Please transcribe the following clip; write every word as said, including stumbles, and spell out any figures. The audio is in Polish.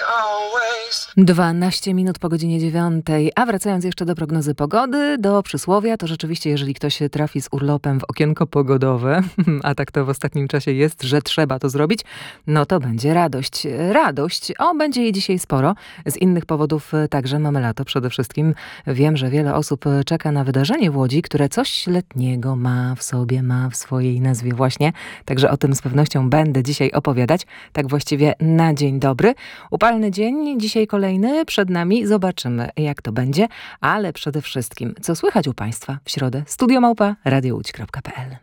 dwanaście minut po godzinie dziewiątej, a wracając jeszcze do prognozy pogody, do przysłowia, to rzeczywiście, jeżeli ktoś trafi z urlopem w okienko pogodowe, a tak to w ostatnim czasie jest, że trzeba to zrobić, no to będzie radość. Radość, o, będzie jej dzisiaj sporo. Z innych powodów także mamy lato. Przede wszystkim wiem, że wiele osób czeka na wydarzenie w Łodzi, które coś letniego ma w sobie, ma w swojej nazwie właśnie. Także o tym z pewnością będę dzisiaj opowiadać. Tak właściwie na dzień dobry. Upalny dzień, dzisiaj kolejny przed nami. Zobaczymy, jak to będzie. Ale przede wszystkim, co słychać u Państwa w środę? Studio Małpa, radio łódź kropka p l.